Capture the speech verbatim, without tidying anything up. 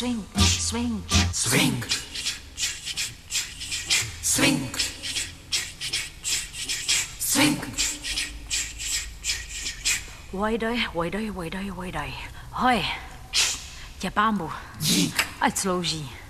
swing, swing, swing, swing, swing. Quay đây, quay đây, quay đây, quay đây. Hoi, je bamboe. Dík. Ať slouží.